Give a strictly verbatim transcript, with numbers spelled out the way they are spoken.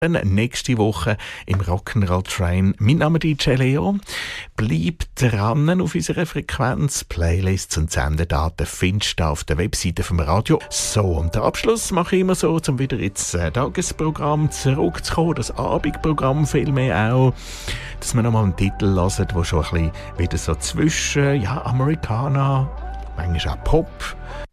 nächste Woche im Rock'n'Roll Train. Mein Name ist D J Leo. Bleib dran auf unserer Frequenz. Playlists und Sendedaten findest du auf der Webseite vom Radio. So, und den Abschluss mache ich immer so, um wieder ins äh, Tagesprogramm zurückzukommen, das Abendprogramm vielmehr auch, dass wir nochmal einen Titel hören, der schon ein bisschen wieder so zwischen, ja, Americana, manchmal auch Pop,